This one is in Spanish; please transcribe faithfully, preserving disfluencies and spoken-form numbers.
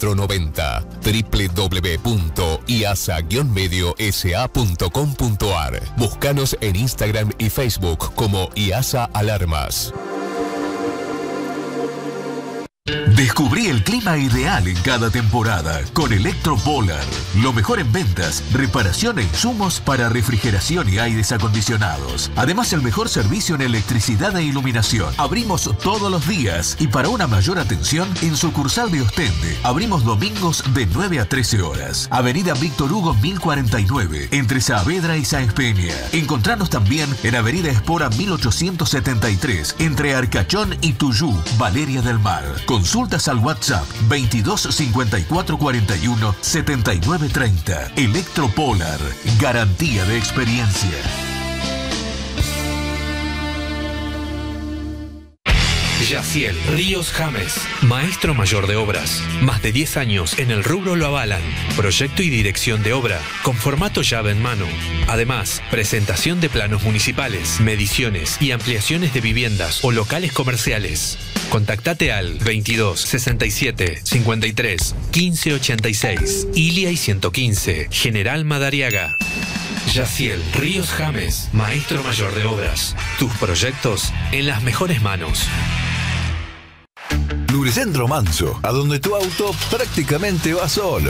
cuatro noventa. doble u doble u doble u punto i a s a guion medio s a punto com punto a r. Búscanos en Instagram y Facebook como I A S A Alarmas. Descubrí el clima ideal en cada temporada con Electropolar. Lo mejor en ventas, reparación e insumos para refrigeración y aires acondicionados. Además, el mejor servicio en electricidad e iluminación. Abrimos todos los días y para una mayor atención, en sucursal de Ostende. Abrimos domingos de nueve a trece horas. Avenida Víctor Hugo mil cuarenta y nueve, entre Saavedra y Sáenz Peña. Encontranos también en Avenida Espora mil ochocientos setenta y tres, entre Arcachón y Tuyú, Valeria del Mar. Consultas al WhatsApp veintidós cincuenta y cuatro cuarenta y uno setenta y nueve treinta. Electropolar, garantía de experiencia. Yaciel Ríos James, maestro mayor de obras. Más de diez años en el rubro lo avalan. Proyecto y dirección de obra, con formato llave en mano. Además, presentación de planos municipales, mediciones y ampliaciones de viviendas o locales comerciales. Contactate al veintidós sesenta y siete cincuenta y tres quince ochenta y seis. Ilia y ciento quince, General Madariaga. Yaciel Ríos James, maestro mayor de obras. Tus proyectos en las mejores manos. Lubricentro Manso, a donde tu auto prácticamente va solo.